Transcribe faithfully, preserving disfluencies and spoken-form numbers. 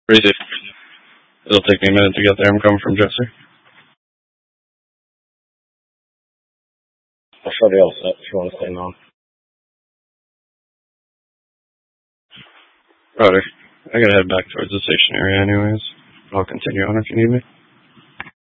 Crazy. It'll take me a minute to get there. I'm coming from Jesse. I'll show you all set if you want to stay on. Roger. I gotta head back towards the station area anyways. I'll continue on if you need me.